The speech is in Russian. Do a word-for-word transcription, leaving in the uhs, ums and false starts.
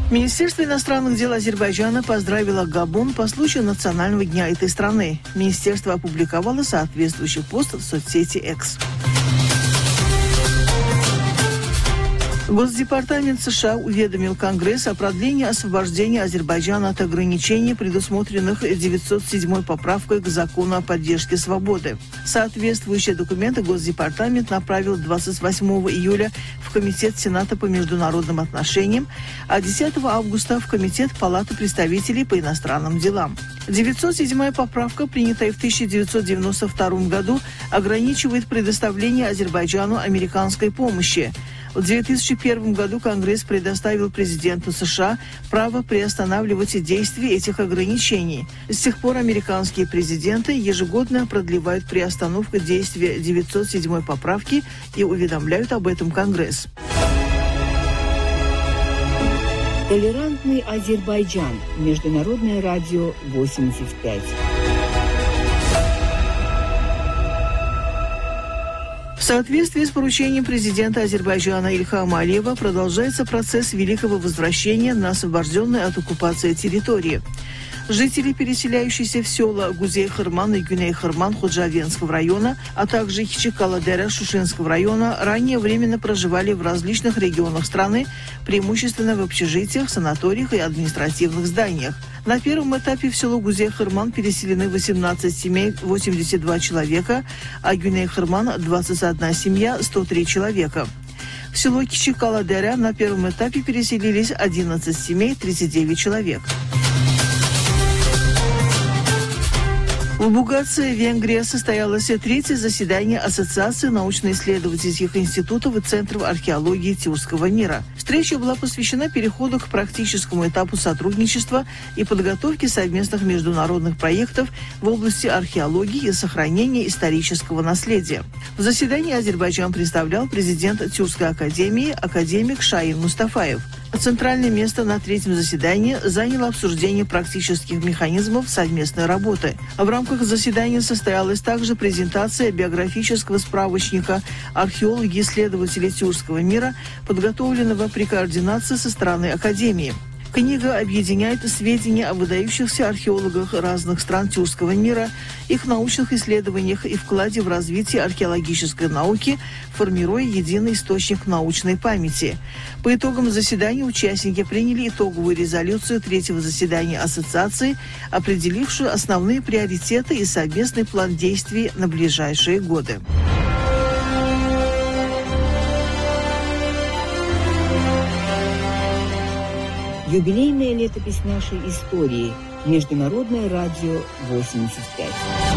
Министерство иностранных дел Азербайджана поздравило Габон по случаю Национального дня этой страны. Министерство опубликовало соответствующий пост в соцсети X. Госдепартамент США уведомил Конгресс о продлении освобождения Азербайджана от ограничений, предусмотренных девятьсот седьмой поправкой к закону о поддержке свободы. Соответствующие документы Госдепартамент направил двадцать восьмого июля в Комитет Сената по международным отношениям, а десятого августа в Комитет Палаты представителей по иностранным делам. девятьсот седьмая поправка, принятая в тысяча девятьсот девяносто втором году, ограничивает предоставление Азербайджану американской помощи. В две тысячи первом году Конгресс предоставил президенту США право приостанавливать действие этих ограничений. С тех пор американские президенты ежегодно продлевают приостановку действия девятьсот седьмой поправки и уведомляют об этом Конгресс. Толерантный Азербайджан. Международное радио восемьдесят пять. В соответствии с поручением президента Азербайджана Ильхама Алиева продолжается процесс великого возвращения на освобожденные от оккупации территории. Жители, переселяющиеся в села Гузей-Хырман и Гюней-Хырман Ходжавенского района, а также Хичикаладера Шушинского района, ранее временно проживали в различных регионах страны, преимущественно в общежитиях, санаториях и административных зданиях. На первом этапе в село Гузей-Хырман переселены восемнадцать семей, восемьдесят два человека, а Гюней-Хырман – двадцать одна семья, сто три человека. В село Хичикаладера на первом этапе переселились одиннадцать семей, тридцать девять человек. В Бугаце, Венгрия, состоялось третье заседание Ассоциации научно-исследовательских институтов и центров археологии Тюркского мира. Встреча была посвящена переходу к практическому этапу сотрудничества и подготовке совместных международных проектов в области археологии и сохранения исторического наследия. В заседании Азербайджан представлял президент Тюркской академии академик Шаин Мустафаев. Центральное место на третьем заседании заняло обсуждение практических механизмов совместной работы. В рамках заседания состоялась также презентация биографического справочника «Археологи-исследователи Тюркского мира», подготовленного при координации со стороны Академии. Книга объединяет сведения о выдающихся археологах разных стран Тюркского мира, их научных исследованиях и вкладе в развитие археологической науки, формируя единый источник научной памяти. По итогам заседания участники приняли итоговую резолюцию третьего заседания Ассоциации, определившую основные приоритеты и совместный план действий на ближайшие годы. Юбилейная летопись нашей истории. Международное радио восемьдесят пять.